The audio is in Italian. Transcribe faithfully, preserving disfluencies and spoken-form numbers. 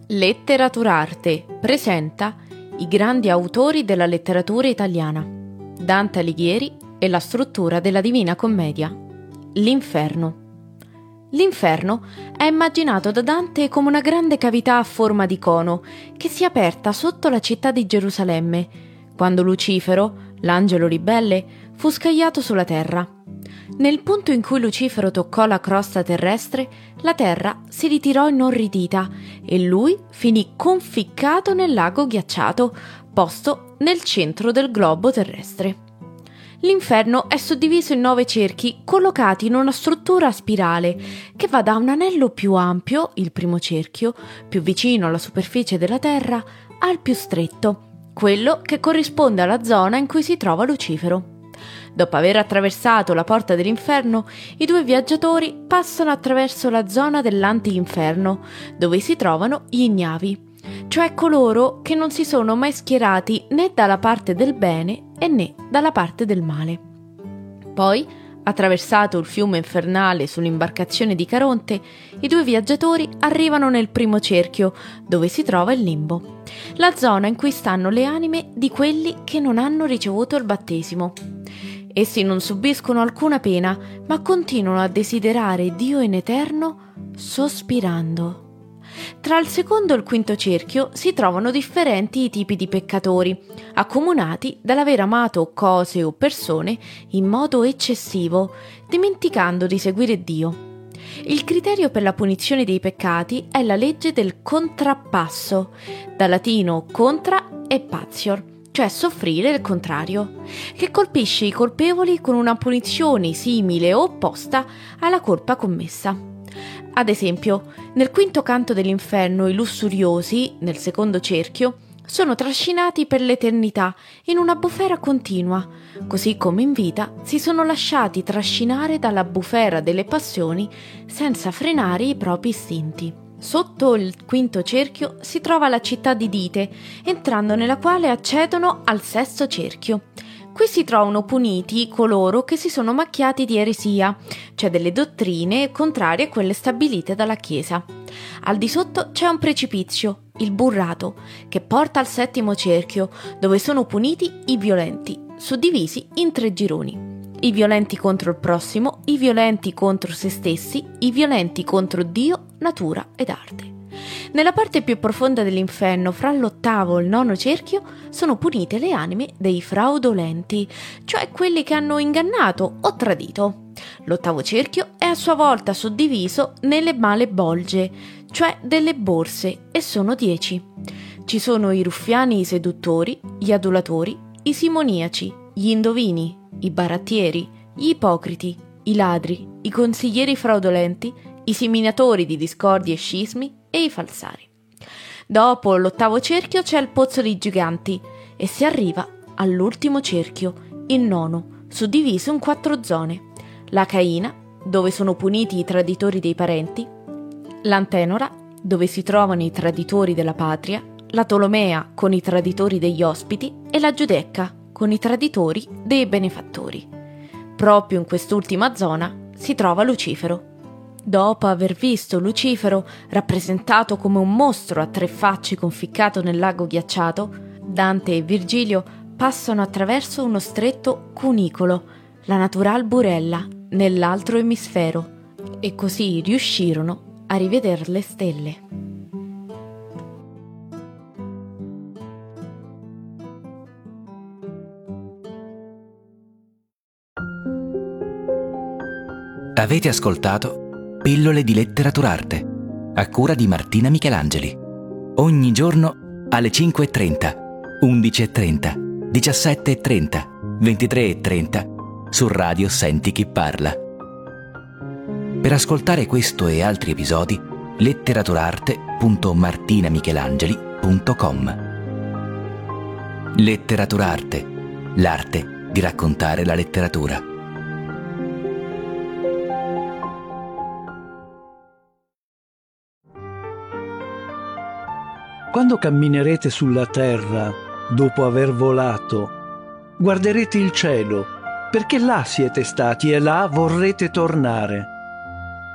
Letteraturarte presenta i grandi autori della letteratura italiana, Dante Alighieri e la struttura della Divina Commedia. L'Inferno. L'inferno è immaginato da Dante come una grande cavità a forma di cono che si è aperta sotto la città di Gerusalemme, quando Lucifero, l'angelo ribelle, fu scagliato sulla terra. Nel punto in cui Lucifero toccò la crosta terrestre, la terra si ritirò inorridita e lui finì conficcato nel lago ghiacciato, posto nel centro del globo terrestre. L'inferno è suddiviso in nove cerchi collocati in una struttura a spirale che va da un anello più ampio, il primo cerchio, più vicino alla superficie della terra, al più stretto, quello che corrisponde alla zona in cui si trova Lucifero. Dopo aver attraversato la porta dell'inferno, i due viaggiatori passano attraverso la zona dell'anti-inferno, dove si trovano gli ignavi, cioè coloro che non si sono mai schierati né dalla parte del bene e né dalla parte del male. Poi, attraversato il fiume infernale sull'imbarcazione di Caronte, i due viaggiatori arrivano nel primo cerchio, dove si trova il limbo, la zona in cui stanno le anime di quelli che non hanno ricevuto il battesimo. Essi non subiscono alcuna pena, ma continuano a desiderare Dio in eterno, sospirando. Tra il secondo e il quinto cerchio si trovano differenti tipi di peccatori, accomunati dall'aver amato cose o persone in modo eccessivo, dimenticando di seguire Dio. Il criterio per la punizione dei peccati è la legge del contrappasso, dal latino contra e patior, cioè soffrire il contrario, che colpisce i colpevoli con una punizione simile o opposta alla colpa commessa. Ad esempio, nel quinto canto dell'inferno i lussuriosi, nel secondo cerchio, sono trascinati per l'eternità in una bufera continua, così come in vita si sono lasciati trascinare dalla bufera delle passioni senza frenare i propri istinti. Sotto il quinto cerchio si trova la città di Dite, entrando nella quale accedono al sesto cerchio. Qui si trovano puniti coloro che si sono macchiati di eresia, cioè delle dottrine contrarie a quelle stabilite dalla Chiesa. Al di sotto c'è un precipizio, il burrato, che porta al settimo cerchio, dove sono puniti i violenti, suddivisi in tre gironi. I violenti contro il prossimo, i violenti contro se stessi, i violenti contro Dio, natura ed arte. Nella parte più profonda dell'inferno, fra l'ottavo e il nono cerchio, sono punite le anime dei fraudolenti, cioè quelli che hanno ingannato o tradito. L'ottavo cerchio è a sua volta suddiviso nelle male bolge, cioè delle borse, e sono dieci. Ci sono i ruffiani, i seduttori, gli adulatori, i simoniaci, gli indovini, i barattieri, gli ipocriti, i ladri, i consiglieri fraudolenti, i seminatori di discordi e scismi e i falsari. Dopo l'ottavo cerchio c'è il pozzo dei giganti e si arriva all'ultimo cerchio, il nono, suddiviso in quattro zone: la Caina, dove sono puniti i traditori dei parenti; l'Antenora, dove si trovano i traditori della patria; la Tolomea, con i traditori degli ospiti; e la Giudecca, con i traditori dei benefattori. Proprio in quest'ultima zona si trova Lucifero. Dopo aver visto Lucifero rappresentato come un mostro a tre facce conficcato nel lago ghiacciato, Dante e Virgilio passano attraverso uno stretto cunicolo, la natural burella, nell'altro emisfero, e così riuscirono a rivedere le stelle. Avete ascoltato Pillole di Letteraturarte, a cura di Martina Michelangeli. Ogni giorno alle cinque e trenta, undici e trenta, diciassette e trenta, ventitré e trenta su Radio Senti Chi Parla. Per ascoltare questo e altri episodi, letteraturarte punto martinamichelangeli punto com. Letteraturarte, l'arte di raccontare la letteratura. Quando camminerete sulla terra, dopo aver volato, guarderete il cielo, perché là siete stati e là vorrete tornare.